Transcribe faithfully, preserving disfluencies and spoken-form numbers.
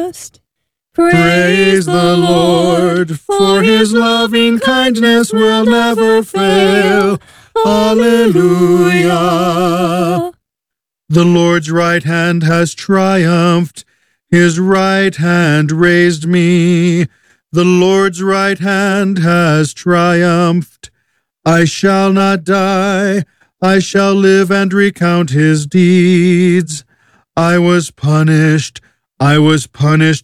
trust. Praise the Lord, for his loving kindness will never fail. Alleluia. The Lord's right hand has triumphed. His right hand raised me. The Lord's right hand has triumphed. I shall not die. I shall live and recount his deeds. I was punished. I was punished